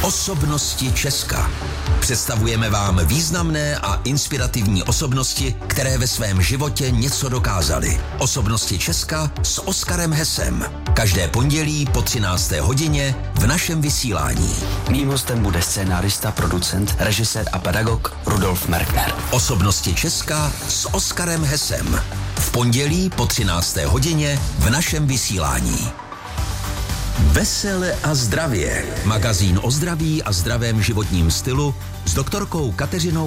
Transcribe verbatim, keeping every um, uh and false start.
Osobnosti Česka. Představujeme vám významné a inspirativní osobnosti, které ve svém životě něco dokázaly. Osobnosti Česka s Oskarem Hesem. Každé pondělí po třinácté hodině v našem vysílání. Mým hostem bude scénárista, producent, režisér a pedagog Rudolf Merkner. Osobnosti Česka s Oskarem Hesem. V pondělí po třinácté hodině v našem vysílání. Vesele a zdravě. Magazín o zdraví a zdravém životním stylu s doktorkou Kateřinou